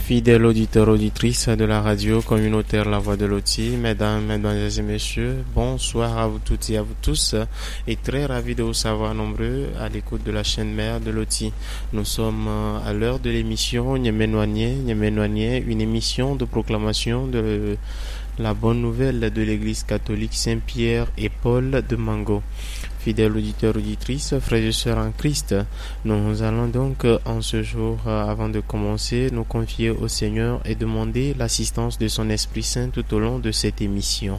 Fidèles auditeurs, auditrices de la radio communautaire La Voix de Loti, mesdames, mesdemoiselles et messieurs, bonsoir à vous toutes et à vous tous, et très ravi de vous savoir nombreux à l'écoute de la chaîne mère de Loti. Nous sommes à l'heure de l'émission Nyemenoigné, une émission de proclamation de la bonne nouvelle de l'église catholique Saint-Pierre et Paul de Mango. Fidèles auditeurs, auditrices, frères et sœurs en Christ, nous allons donc en ce jour, avant de commencer, nous confier au Seigneur et demander l'assistance de son Esprit Saint tout au long de cette émission.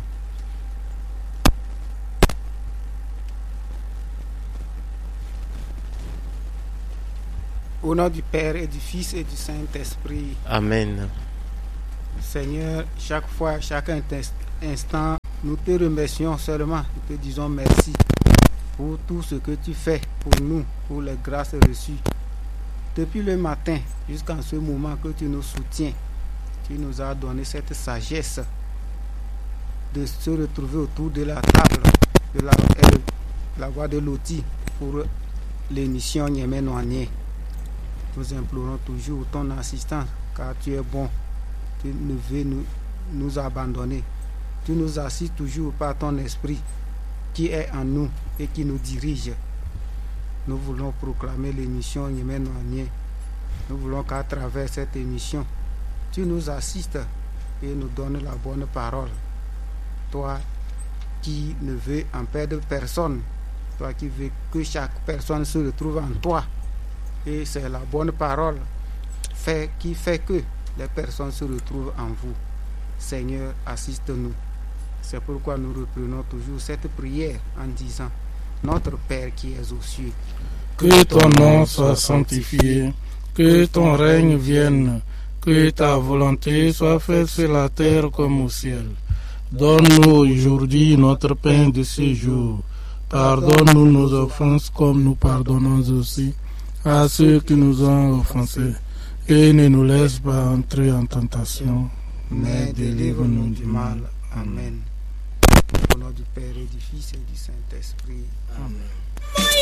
Au nom du Père et du Fils et du Saint-Esprit. Amen. Seigneur, chaque fois, chaque instant, nous te remercions seulement, nous te disons merci pour tout ce que tu fais pour nous, pour les grâces reçues. Depuis le matin jusqu'à ce moment que tu nous soutiens, tu nous as donné cette sagesse de se retrouver autour de la table de la Voix de Loti pour l'émission Nyemenoigné. Nous implorons toujours ton assistance car tu es bon, tu ne veux nous abandonner. Tu nous assistes toujours par ton esprit qui est en nous et qui nous dirige. Nous voulons proclamer l'émission Nyemenoigné. Nous voulons qu'à travers cette émission, tu nous assistes et nous donnes la bonne parole. Toi qui ne veux en perdre personne, toi qui veux que chaque personne se retrouve en toi. Et c'est la bonne parole qui fait que les personnes se retrouvent en vous. Seigneur, assiste-nous. C'est pourquoi nous reprenons toujours cette prière en disant: Notre Père qui es aux cieux, que ton nom soit sanctifié, que ton règne vienne, que ta volonté soit faite sur la terre comme au ciel. Donne-nous aujourd'hui notre pain de ce jour. Pardonne-nous nos offenses comme nous pardonnons aussi à ceux qui nous ont offensés. Et ne nous laisse pas entrer en tentation, mais délivre-nous du mal. Amen. Au nom du Père et du Fils et du Saint-Esprit. Amen.